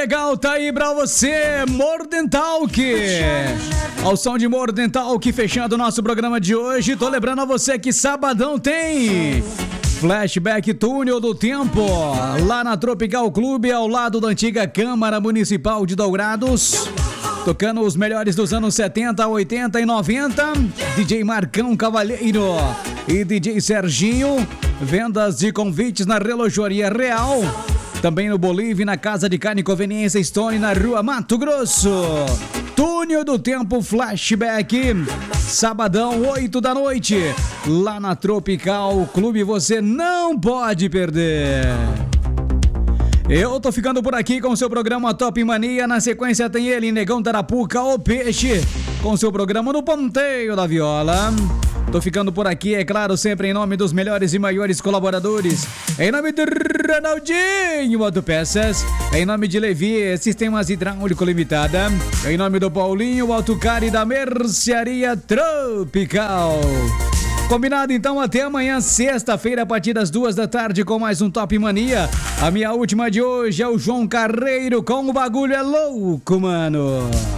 legal, tá aí pra você, Mordentalk. Ao som de Mordentalk, fechando o nosso programa de hoje. Tô lembrando a você que sabadão tem Flashback Túnel do Tempo, lá na Tropical Clube, ao lado da antiga Câmara Municipal de Dourados. Tocando os melhores dos anos 70, 80 e 90. DJ Marcão Cavalheiro e DJ Serginho. Vendas de convites na Relojoaria Real. Também no Bolívia, na Casa de Carne e Conveniência Stone, na Rua Mato Grosso. Túnel do Tempo Flashback, sabadão, 8 da noite, lá na Tropical Clube, você não pode perder. Eu tô ficando por aqui com o seu programa Top Mania. Na sequência tem ele, Negão Tarapuca, o Peixe, com seu programa No Ponteio da Viola. Tô ficando por aqui, é claro, sempre em nome dos melhores e maiores colaboradores. Em nome de Ronaldinho Autopeças. Em nome de Levi Sistemas Hidráulico Limitada. Em nome do Paulinho Autocar e da Mercearia Tropical. Combinado então, até amanhã, sexta-feira, a partir das 2 da tarde, com mais um Top Mania. A minha última de hoje é o João Carreiro com O Bagulho é Louco, mano.